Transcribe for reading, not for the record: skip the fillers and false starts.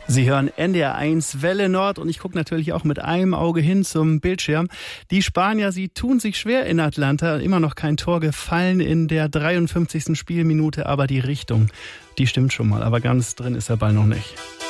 Sie hören NDR1 Welle Nord und ich gucke natürlich auch mit einem Auge hin zum Bildschirm. Die Spanier, sie tun sich schwer in Atlanta. Immer noch kein Tor gefallen in der 53. Spielminute, aber die Richtung, die stimmt schon mal. Aber ganz drin ist der Ball noch nicht.